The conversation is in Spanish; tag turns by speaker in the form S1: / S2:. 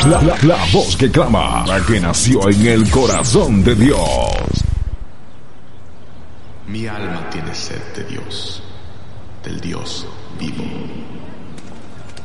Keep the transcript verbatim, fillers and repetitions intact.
S1: La, la, la voz que clama, la que nació en el corazón de Dios.
S2: Mi alma tiene sed de Dios, del Dios vivo.